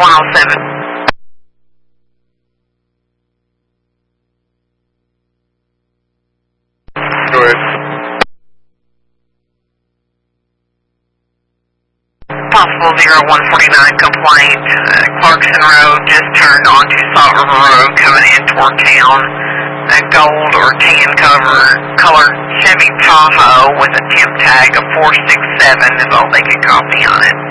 107. Go ahead. Possible 0149 complaint. Clarkson Road just turned onto Salt River Road coming in toward town. A gold or tan color Chevy Tahoe with a temp tag of 467 is all they could copy on it.